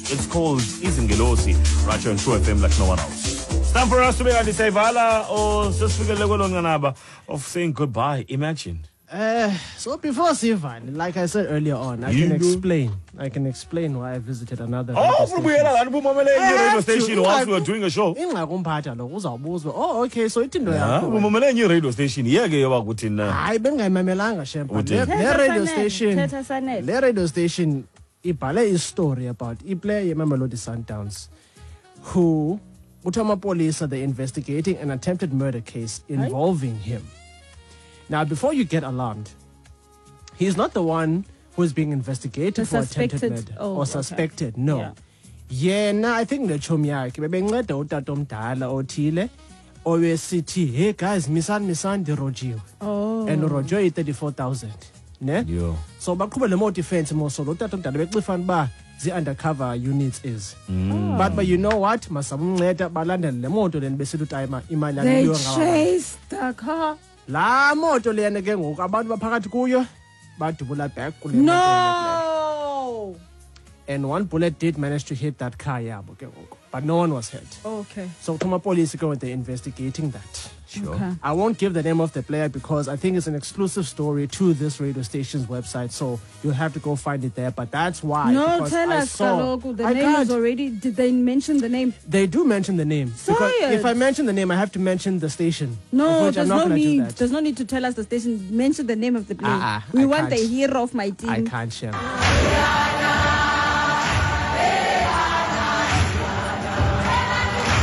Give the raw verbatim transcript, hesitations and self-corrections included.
It's called Izingelosi, right here on True F M like no one else. It's time for us to be at the Saivala or just of saying goodbye. Imagine. Uh, so before Sivan, like I said earlier on, I You can do? explain. I can explain why I visited another. Oh, radio from station. where I'm radio station whilst we were doing a show. Oh, okay. So it didn't Yeah, know. radio station. Yeah, yakuthi na. I bengayimamelanga shempa. Uthini? Le radio Thetha station. Thetha Sanele. Le radio station ibhale story about iplayer yeMamelodi Sundowns who Utama police are they investigating an attempted murder case involving him. Now, before you get alarmed, he's not the one who is being investigated The for suspected- attempted murder oh, or okay. suspected. No. Yeah. Yeah, nah, I think the chomi yakhe bebenceda utata omdala othile owesithi, hey guys, misan misan dirojiwe. Oh. And urojiwe yi thirty-four thousand. Ne? Yo. So baqhubele mo defense mo so utata omdala becifana ba the undercover units is. Oh. But but you know what? Masabumnceda balandele le moto leni besithi utayima imali They yaliyo ngawa. chased the car. La moto lena ke ngoku abantu baphakathi kuyo badubula back kule moto lena. No. And one bullet did manage to hit that car yabo ke ngoku, but no one was hurt. Okay. So Tuma police go they're investigating that. Sure. Okay. I won't give the name of the player because I think it's an exclusive story to this radio station's website, so you'll have to go find it there. But that's why. No, because tell I us, saw, Kaloku. The I name can't. is already. Did they mention the name? They do mention the name. Because Say if I it. mention the name, I have to mention the station. of No, which there's I'm not no gonna do need. that. There's no need to tell us the station. Mention the name of the player. Ah, ah, we I want the can't. hero of my team. I can't share.